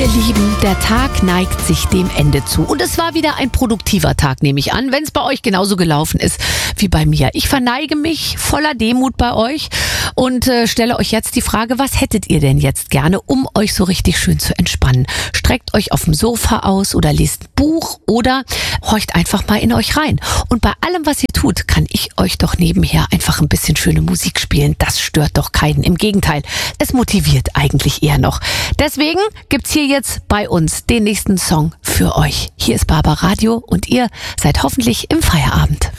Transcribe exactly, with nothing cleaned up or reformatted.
Ihr Lieben, der Tag neigt sich dem Ende zu. Und es war wieder ein produktiver Tag, nehme ich an, wenn es bei euch genauso gelaufen ist wie bei mir. Ich verneige mich voller Demut bei euch und äh, stelle euch jetzt die Frage, was hättet ihr denn jetzt gerne, um euch so richtig schön zu entspannen? Streckt euch auf dem Sofa aus oder lest ein Buch oder horcht einfach mal in euch rein. Und bei allem, was ihr tut, kann ich euch doch nebenher einfach ein bisschen schöne Musik spielen. Das stört doch keinen. Im Gegenteil, es motiviert eigentlich eher noch. Deswegen gibt's hier jetzt bei uns den nächsten Song für euch. Hier ist Barbaradio und ihr seid hoffentlich im Feierabend.